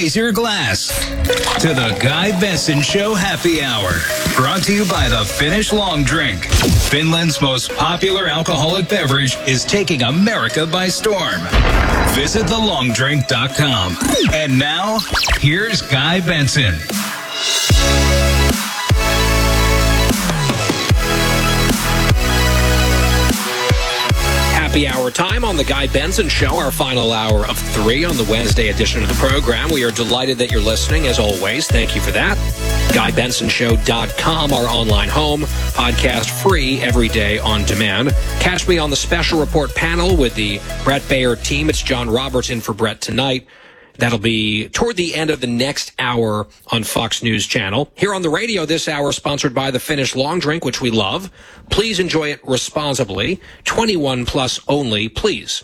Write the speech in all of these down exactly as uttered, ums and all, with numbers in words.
raise your glass to the Guy Benson Show Happy Hour. Brought to you by the Finnish Long Drink. Finland's most popular alcoholic beverage is taking America by storm. Visit the long drink dot com. And now, here's Guy Benson. Happy hour time on the Guy Benson Show, our final hour of three on the Wednesday edition of the program. We are delighted that you're listening, as always. Thank you for that. Guy Benson Show dot com, our online home. Podcast free every day on demand. Catch me on the special report panel with the Brett Baer team. It's John Roberts in for Brett tonight. That'll be toward the end of the next hour on Fox News Channel. Here on the radio this hour, sponsored by the Finnish Long Drink, which we love. Please enjoy it responsibly. twenty-one plus only, please.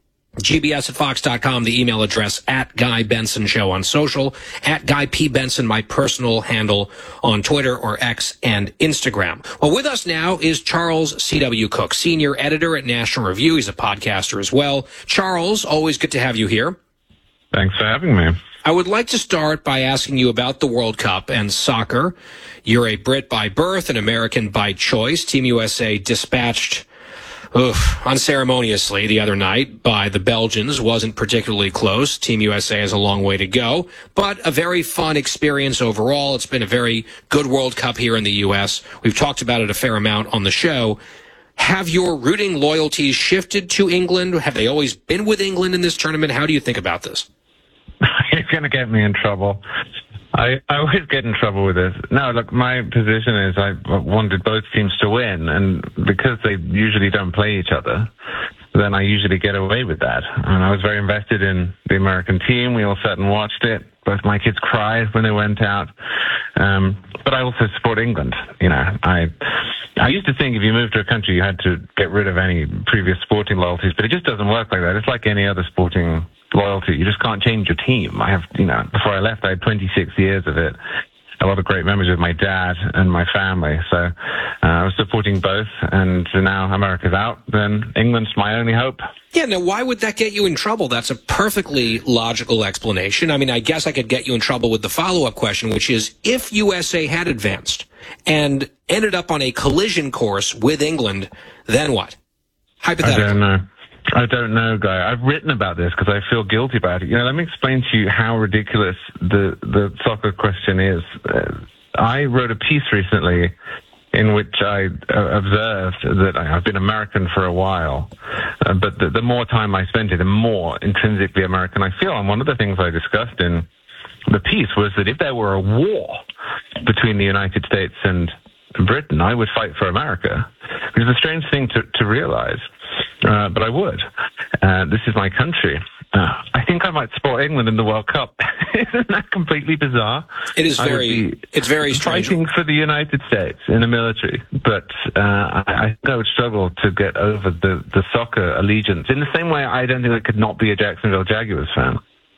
G B S at fox dot com, the email address, at Guy Benson Show on social, at Guy P. Benson, my personal handle on Twitter or X and Instagram. Well, with us now is Charles C W. Cook, senior editor at National Review. He's a podcaster as well. Charles, always good to have you here. Thanks for having me. I would like to start by asking you about the World Cup and soccer. You're a Brit by birth, an American by choice. Team U S A dispatched oof, unceremoniously the other night by the Belgians. Wasn't particularly close. Team U S A has a long way to go, but a very fun experience overall. It's been a very good World Cup here in the U S. We've talked about it a fair amount on the show. Have your rooting loyalties shifted to England? Have they always been with England in this tournament? How do you think about this? You're going to get me in trouble. I, I always get in trouble with this. No, look, my position is I wanted both teams to win, and because they usually don't play each other, then I usually get away with that. And I was very invested in the American team. We all sat and watched it. Both my kids cried when they went out. Um, but I also support England. You know, I I used to think if you moved to a country, you had to get rid of any previous sporting loyalties, but it just doesn't work like that. It's like any other sporting loyalty. You just can't change your team. I have, you know, before I left, I had twenty-six years of it. A lot of great memories with my dad and my family. So uh, I was supporting both, and now America's out, then England's my only hope. Yeah, now why would that get you in trouble? That's a perfectly logical explanation. I mean, I guess I could get you in trouble with the follow-up question, which is, if U S A had advanced and ended up on a collision course with England, then what? Hypothetically. I don't know. I don't know, Guy. I've written about this because I feel guilty about it. You know, let me explain to you how ridiculous the, the soccer question is. Uh, I wrote a piece recently in which I uh, observed that I, I've been American for a while, uh, but the, the more time I spent it, the more intrinsically American I feel. And one of the things I discussed in the piece was that if there were a war between the United States and Britain, I would fight for America, which is a strange thing to, to realize. Uh, but I would. Uh, this is my country. Uh, I think I might support England in the World Cup. Isn't that completely bizarre? It is very, it's very strange. Fighting for the United States in the military, but uh, I, I think I would struggle to get over the, the soccer allegiance. In the same way, I don't think I could not be a Jacksonville Jaguars fan.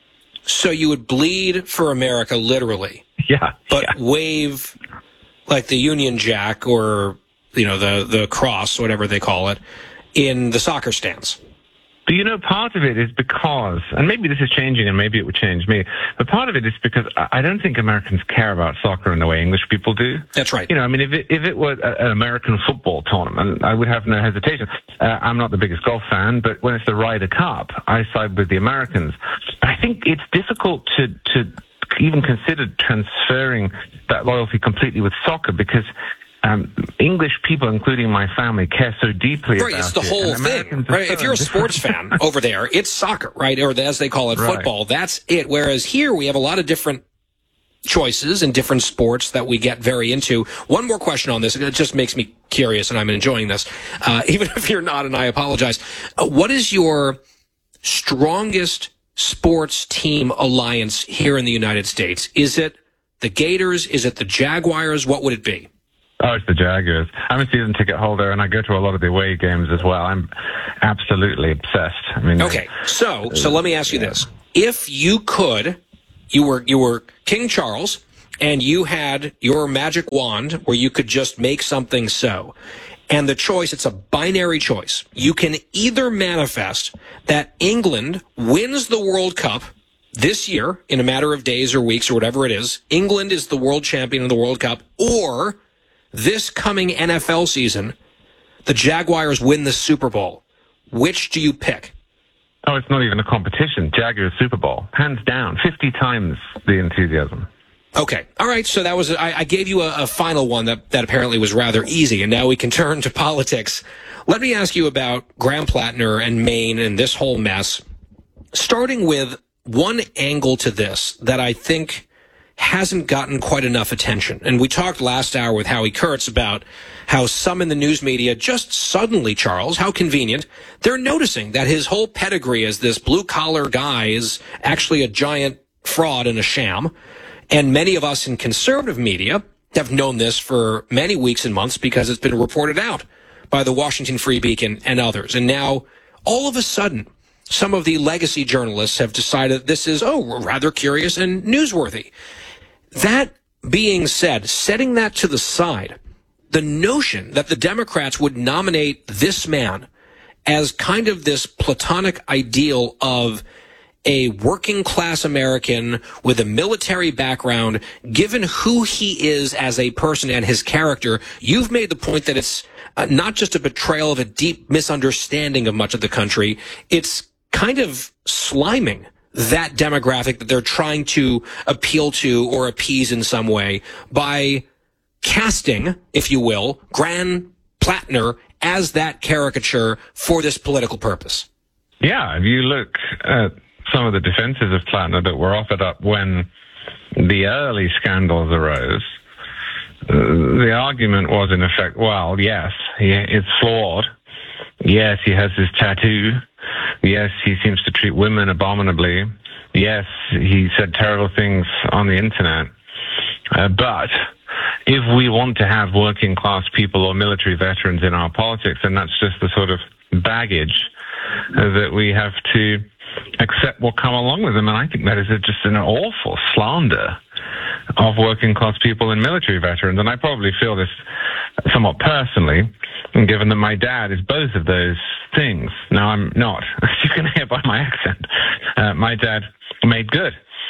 So you would bleed for America, literally. Yeah. But yeah. wave like the Union Jack or, you know, the, the cross, whatever they call it, in the soccer stands. But, you know, part of it is because, and maybe this is changing and maybe it would change me, but part of it is because I don't think Americans care about soccer in the way English people do. That's right. You know, I mean, if it, if it were an American football tournament, I would have no hesitation. Uh, I'm not the biggest golf fan, but when it's the Ryder Cup, I side with the Americans. I think it's difficult to, to even consider transferring that loyalty completely with soccer because Um, English people, including my family, care so deeply right, about it. It's the whole thing, right? If you're a sports fan over there, it's soccer, right? Or as they call it, right. football. That's it. Whereas here we have a lot of different choices and different sports that we get very into. One more question on this. It just makes me curious, and I'm enjoying this. Uh, even if you're not, and I apologize. Uh, what is your strongest sports team alliance here in the United States? Is it the Gators? Is it the Jaguars? What would it be? Oh, it's the Jaguars. I'm a season ticket holder, and I go to a lot of the away games as well. I'm absolutely obsessed. I mean, okay, so so let me ask you this: if you could, you were you were King Charles, and you had your magic wand where you could just make something so, and the choice, it's a binary choice. You can either manifest that England wins the World Cup this year, in a matter of days or weeks or whatever it is, England is the world champion of the World Cup, or this coming N F L season, the Jaguars win the Super Bowl. Which do you pick? Oh, it's not even a competition. Jaguars Super Bowl. Hands down. fifty times the enthusiasm. Okay. All right. So that was, I, I gave you a, a final one that, that apparently was rather easy, and now we can turn to politics. Let me ask you about Graham Plattner and Maine and this whole mess, starting with one angle to this that I think hasn't gotten quite enough attention. And we talked last hour with Howie Kurtz about how some in the news media just suddenly, Charles, how convenient, they're noticing that his whole pedigree as this blue-collar guy is actually a giant fraud and a sham. And many of us in conservative media have known this for many weeks and months because it's been reported out by the Washington Free Beacon and others. And now, all of a sudden, some of the legacy journalists have decided this is, oh, rather curious and newsworthy. That being said, setting that to the side, the notion that the Democrats would nominate this man as kind of this platonic ideal of a working class American with a military background, given who he is as a person and his character, you've made the point that it's uh, not just a betrayal of a deep misunderstanding of much of the country. It's kind of sliming that demographic that they're trying to appeal to or appease in some way by casting, if you will, Graham Plattner as that caricature for this political purpose. Yeah, if you look at some of the defenses of Plattner that were offered up when the early scandals arose, uh, the argument was in effect, well, yes, he, it's flawed. Yes, he has this tattoo. Yes, he seems to treat women abominably. Yes, he said terrible things on the internet. Uh, but if we want to have working class people or military veterans in our politics, then that's just the sort of baggage uh, that we have to accept will come along with them. And I think that is a, just an awful slander of working class people and military veterans. And I probably feel this somewhat personally, given that my dad is both of those things. Now, I'm not, as you can hear by my accent. Uh, my dad made good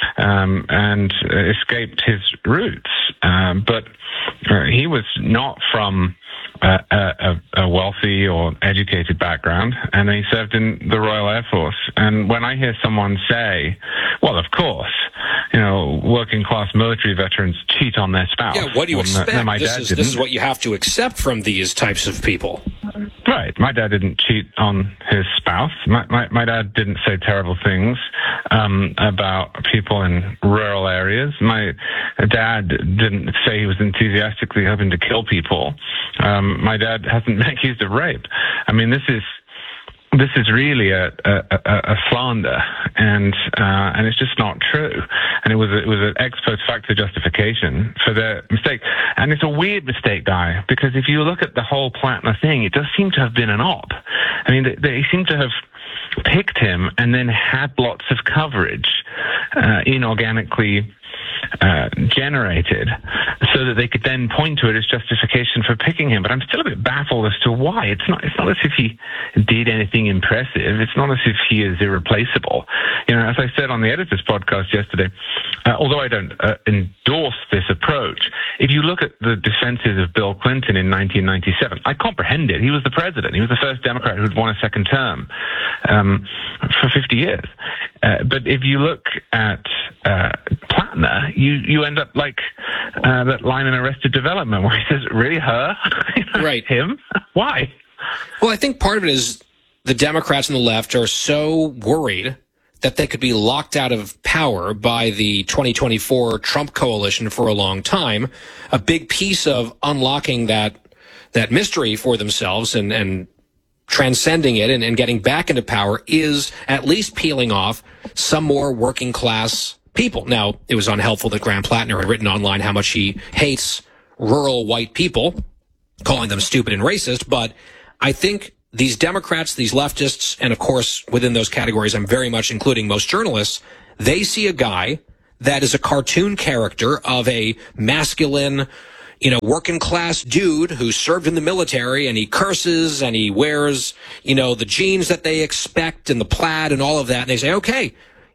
um, and uh, escaped his roots. Um, but uh, he was not from uh, a, a wealthy or educated background, and he served in the Royal Air Force. And when I hear someone say, well, of course, you know, working class military veterans cheat on their spouse. Yeah, what do you well, expect? no, my this, dad is, didn't. this is what you have to accept from these types of people. Right. My dad didn't cheat on his spouse. My, my, my dad didn't say terrible things um, about people in rural areas. My dad didn't say he was enthusiastically hoping to kill people. Um, my dad hasn't been accused of rape. I mean, this is this is really a, a, a, a slander, and uh, and it's just not true. And it was a, it was an ex post facto justification for their mistake. And it's a weird mistake, Guy, because if you look at the whole Plattner thing, it does seem to have been an op. I mean, they, they seem to have picked him and then had lots of coverage uh, inorganically uh, generated so that they could then point to it as justification for picking him. But I'm still a bit baffled as to why. It's not, it's not as if he did anything impressive. It's not as if he is irreplaceable. You know, as I said on the editor's podcast yesterday, uh, although I don't uh, endorse this approach, if you look at the defenses of Bill Clinton in nineteen ninety-seven, I comprehend it. He was the president. He was the first Democrat who had won a second term um, for fifty years. Uh, but if you look at uh, Plattner, you, you end up like uh, that line in Arrested Development where he says, really, her? You know, right. Him? Why? Well, I think part of it is the Democrats and the left are so worried that they could be locked out of power by the twenty twenty-four Trump coalition for a long time. A big piece of unlocking that that mystery for themselves and, and transcending it and, and getting back into power is at least peeling off some more working class people. Now, it was unhelpful that Graham Plattner had written online how much he hates rural white people, calling them stupid and racist, but I think these Democrats, these leftists, and of course, within those categories, I'm very much including most journalists, they see a guy that is a cartoon character of a masculine, you know, working class dude who served in the military, and he curses and he wears, you know, the jeans that they expect and the plaid and all of that. And they say, okay,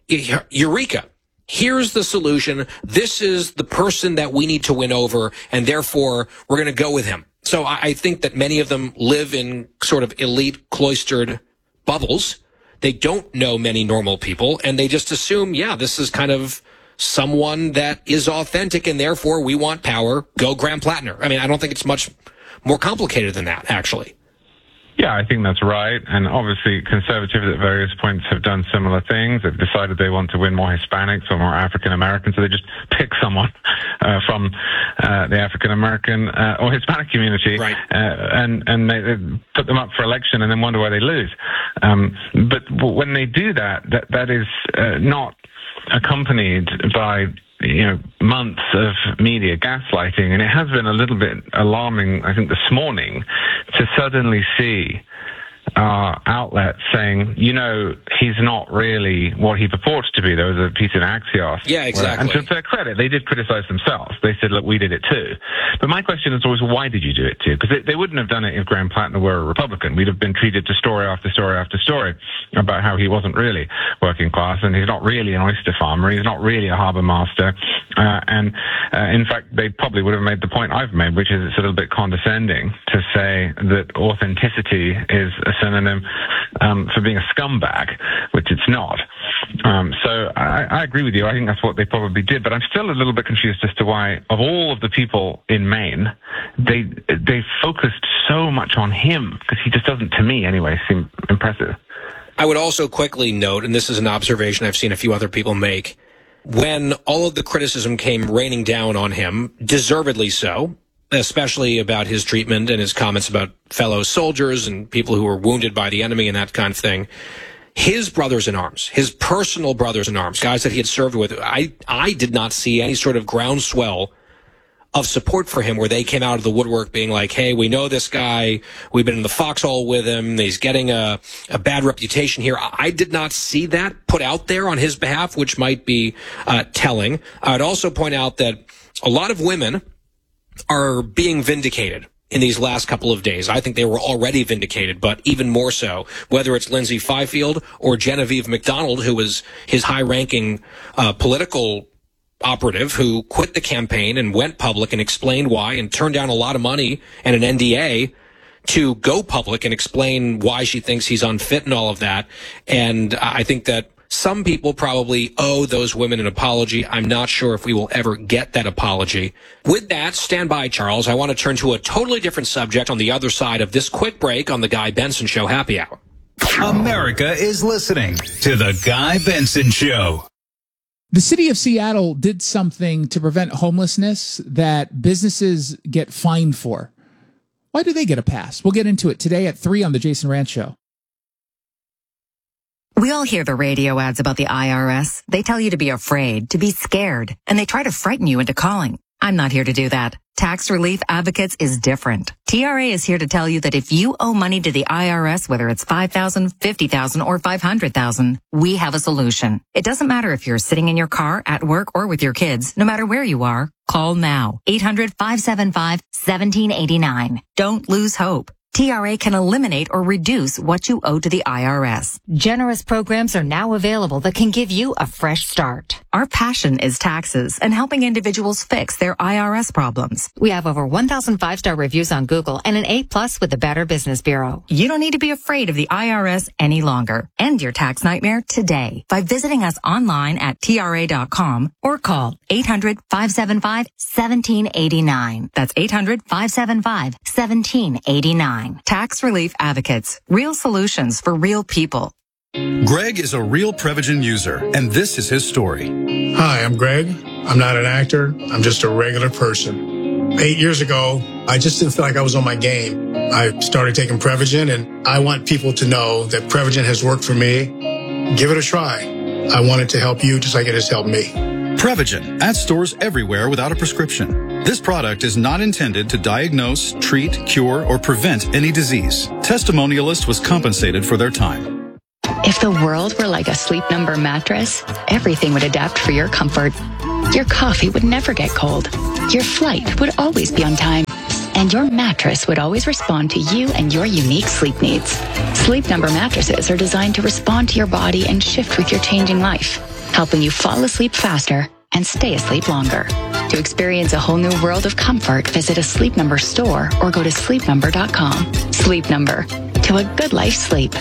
eureka. Here's the solution. This is the person that we need to win over, and therefore we're going to go with him. So I, I think that many of them live in sort of elite cloistered bubbles. They don't know many normal people, and they just assume, yeah, this is kind of someone that is authentic, and therefore we want power. Go Graham Plattner. I mean, I don't think it's much more complicated than that, actually. Yeah, I think that's right. And obviously conservatives at various points have done similar things. They've decided they want to win more Hispanics or more African Americans, so they just pick someone uh, from uh, the African American uh, or Hispanic community, right. uh, and and they, they put them up for election and then wonder why they lose. Um, but when they do that, that that is uh, not accompanied by, you know, months of media gaslighting. And it has been a little bit alarming, I think, this morning to suddenly see uh, outlets saying, you know, he's not really what he purports to be. There was a piece in Axios. Yeah, exactly. Where, and to their credit, they did criticize themselves. They said, look, we did it too. But my question is always, why did you do it too? Because they, they wouldn't have done it if Graham Plattner were a Republican. We'd have been treated to story after story after story about how he wasn't really working class, and he's not really an oyster farmer. He's not really a harbor master. Uh, and uh, in fact, they probably would have made the point I've made, which is it's a little bit condescending to say that authenticity is a synonym um, for being a scumbag, which it's not. Um, so I, I agree with you. I think that's what they probably did. But I'm still a little bit confused as to why, of all of the people in Maine, they they focused so much on him, because he just doesn't, to me anyway, seem impressive. I would also quickly note, and this is an observation I've seen a few other people make, when all of the criticism came raining down on him, deservedly so, especially about his treatment and his comments about fellow soldiers and people who were wounded by the enemy and that kind of thing, his brothers in arms, his personal brothers in arms, guys that he had served with, I, I did not see any sort of groundswell of support for him where they came out of the woodwork being like, hey, we know this guy, we've been in the foxhole with him, he's getting a, a bad reputation here. I did not see that put out there on his behalf, which might be uh, telling. I'd also point out that a lot of women are being vindicated in these last couple of days. I think they were already vindicated, but even more so, whether it's Lindsay Fifield or Genevieve McDonald, who was his high-ranking uh, political operative who quit the campaign and went public and explained why and turned down a lot of money and an N D A to go public and explain why she thinks he's unfit and all of that. And I think that some people probably owe those women an apology. I'm not sure if we will ever get that apology. With that, stand by, Charles. I want to turn to a totally different subject on the other side of this quick break on the Guy Benson Show Happy Hour. America is listening to the Guy Benson Show. The city of Seattle did something to prevent homelessness that businesses get fined for. Why do they get a pass? We'll get into it today at three on the Jason Rantz Show. We all hear the radio ads about the I R S. They tell you to be afraid, to be scared, and they try to frighten you into calling. I'm not here to do that. Tax Relief Advocates is different. T R A is here to tell you that if you owe money to the I R S, whether it's five thousand dollars, fifty thousand dollars, or five hundred thousand dollars, we have a solution. It doesn't matter if you're sitting in your car, at work, or with your kids. No matter where you are, call now. eight hundred, five seven five, one seven eight nine. Don't lose hope. T R A can eliminate or reduce what you owe to the I R S. Generous programs are now available that can give you a fresh start. Our passion is taxes and helping individuals fix their I R S problems. We have over one thousand five-star reviews on Google and an A plus with the Better Business Bureau. You don't need to be afraid of the I R S any longer. End your tax nightmare today by visiting us online at T R A dot com or call eight hundred, five seven five, one seven eight nine. That's eight hundred, five seven five, one seven eight nine. Tax Relief Advocates. Real solutions for real people. Greg is a real Prevagen user, and this is his story. Hi, I'm Greg. I'm not an actor. I'm just a regular person. Eight years ago, I just didn't feel like I was on my game. I started taking Prevagen, and I want people to know that Prevagen has worked for me. Give it a try. I want it to help you just like it has helped me. Prevagen, at stores everywhere without a prescription. This product is not intended to diagnose, treat, cure, or prevent any disease. Testimonialist was compensated for their time. If the world were like a Sleep Number mattress, everything would adapt for your comfort. Your coffee would never get cold. Your flight would always be on time. And your mattress would always respond to you and your unique sleep needs. Sleep Number mattresses are designed to respond to your body and shift with your changing life. helping you fall asleep faster and stay asleep longer. To experience a whole new world of comfort, visit a Sleep Number store or go to sleep number dot com. Sleep Number, to a good life sleep.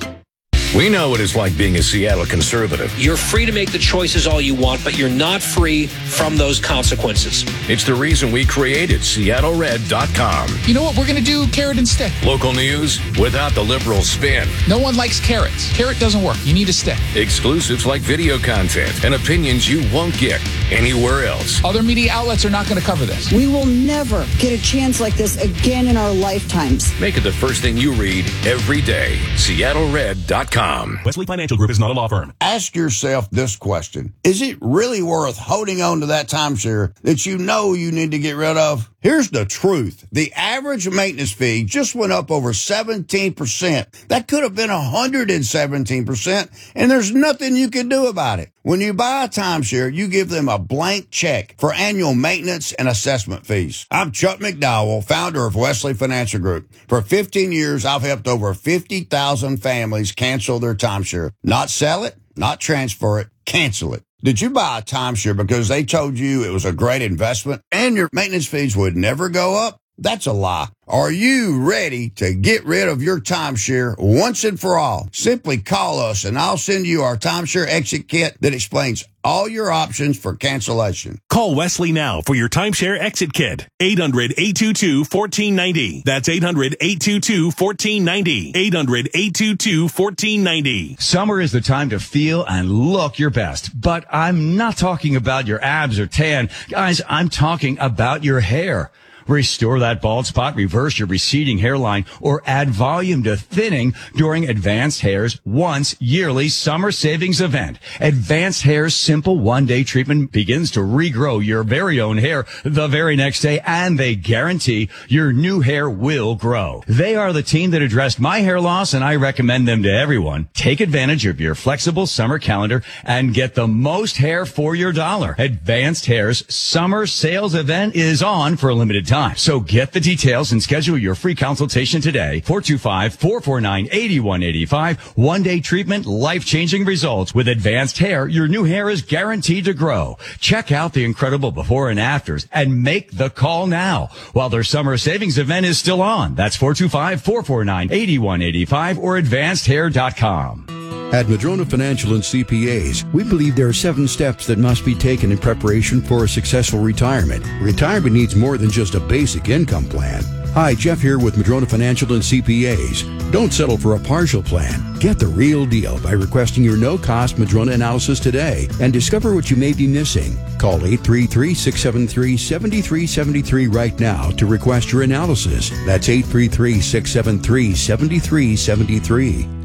We know what it's like being a Seattle conservative. You're free to make the choices all you want, but you're not free from those consequences. It's the reason we created Seattle Red dot com. You know what? We're going to do carrot and stick. Local news without the liberal spin. No one likes carrots. Carrot doesn't work. You need a stick. Exclusives like video content and opinions you won't get anywhere else. Other media outlets are not going to cover this. We will never get a chance like this again in our lifetimes. Make it the first thing you read every day. Seattle Red dot com. Wesley Financial Group is not a law firm. Ask yourself this question. Is it really worth holding on to that timeshare that you know you need to get rid of? Here's the truth. The average maintenance fee just went up over seventeen percent. That could have been one hundred seventeen percent, and there's nothing you can do about it. When you buy a timeshare, you give them a blank check for annual maintenance and assessment fees. I'm Chuck McDowell, founder of Wesley Financial Group. For fifteen years, I've helped over fifty thousand families cancel their timeshare. Not sell it, not transfer it, cancel it. Did you buy a timeshare because they told you it was a great investment and your maintenance fees would never go up? That's a lie. Are you ready to get rid of your timeshare once and for all? Simply call us and I'll send you our timeshare exit kit that explains all your options for cancellation. Call Wesley now for your timeshare exit kit. eight hundred, eight two two, one four nine zero. That's eight hundred, eight two two, one four nine zero. eight hundred, eight two two, one four nine zero. Summer is the time to feel and look your best. But I'm not talking about your abs or tan. Guys, I'm talking about your hair. Restore that bald spot, reverse your receding hairline, or add volume to thinning during Advanced Hair's once yearly summer savings event. Advanced Hair's simple one-day treatment begins to regrow your very own hair the very next day, and they guarantee your new hair will grow. They are the team that addressed my hair loss, and I recommend them to everyone. Take advantage of your flexible summer calendar and get the most hair for your dollar. Advanced Hair's summer sales event is on for a limited time. So get the details and schedule your free consultation today. four two five, four four nine, eight one eight five. One-day treatment, life-changing results. With Advanced Hair, your new hair is guaranteed to grow. Check out the incredible before and afters and make the call now while their summer savings event is still on. That's four two five, four four nine, eight one eight five or advanced hair dot com. At Madrona Financial and C P As, we believe there are seven steps that must be taken in preparation for a successful retirement. Retirement needs more than just a basic income plan. Hi, Jeff here with Madrona Financial and C P As. Don't settle for a partial plan. Get the real deal by requesting your no-cost Madrona analysis today and discover what you may be missing. Call eight three three, six seven three, seven three seven three right now to request your analysis. That's eight three three, six seven three, seven three seven three.